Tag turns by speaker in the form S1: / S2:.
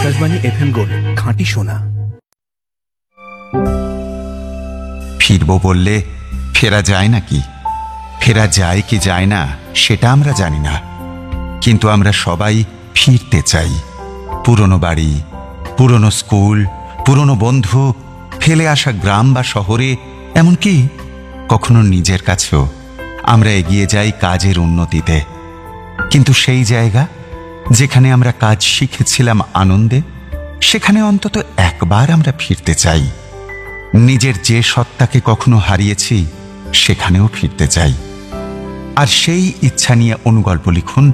S1: Akashvani FM gold, খাঁটি সোনা।
S2: ফিরবো বললে ফেরা যায় নাকি? ফেরা যায় কি যায় না সেটা আমরা জানি না, কিন্তু আমরা সবাই ফিরতে চাই। পুরনো বাড়ি, পুরনো স্কুল, পুরনো বন্ধু, ফেলে আসা গ্রাম বা শহরে, এমনকি কখনো নিজের কাছেও আমরা এগিয়ে যাই কাজের উন্নতিতে। কিন্তু সেই জায়গা যেখানে আমরা কাজ শিখেছিলাম আনন্দে, সেখানে অন্তত একবার আমরা ফিরতে চাই। নিজের যে সত্তাকে কখনো হারিয়েছি সেখানেও ফিরতে চাই। আর সেই ইচ্ছা নিয়ে অনুগল্প লিখুন